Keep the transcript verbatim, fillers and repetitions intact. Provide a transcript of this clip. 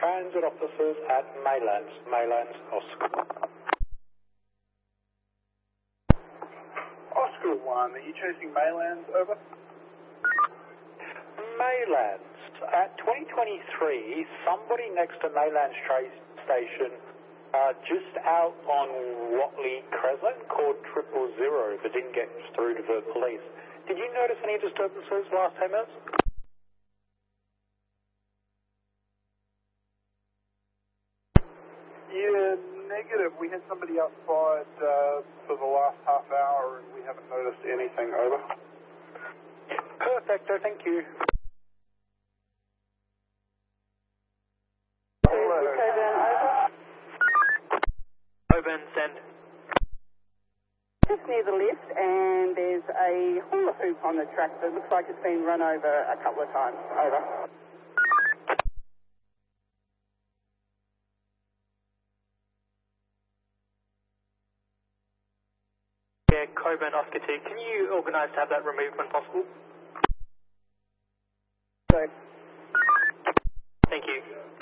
transit officers at Maylands. Maylands, Oscar. Oscar one, are you chasing Maylands, over? Maylands. At twenty twenty-three, somebody next to Maylands train station, uh, just out on Watley Crescent, called triple zero, but didn't get through to the police. Did you notice any disturbances last ten minutes? Yeah, negative. We had somebody outside uh, for the last half hour and we haven't noticed anything, over. Perfecto, thank you. Coburn, send. Just near the lift, and there's a hula hoop on the track that looks like it's been run over a couple of times. Over. Yeah, Coburn, Oscar two. Can you organise to have that removed when possible? So. Thank you.